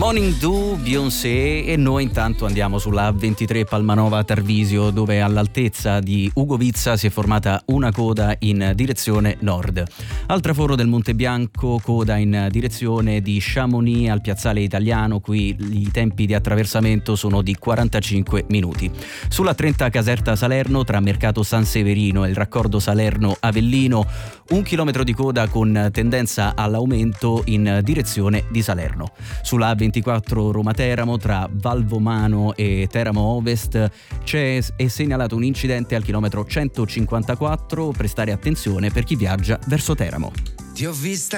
Morning Dew, Beyoncé, e noi intanto andiamo sulla A23 Palmanova Tarvisio, dove all'altezza di Ugovizza si è formata una coda in direzione nord. Altraforo del Monte Bianco, coda in direzione di Chamonix al piazzale Italiano, qui i tempi di attraversamento sono di 45 minuti. Sulla 30 Caserta Salerno, tra Mercato San Severino e il raccordo Salerno-Avellino, 1 chilometro di coda con tendenza all'aumento in direzione di Salerno. Sulla A24 Roma-Teramo, tra Valvomano e Teramo Ovest, è segnalato un incidente al chilometro 154. Prestare attenzione per chi viaggia verso Teramo. Ti ho vista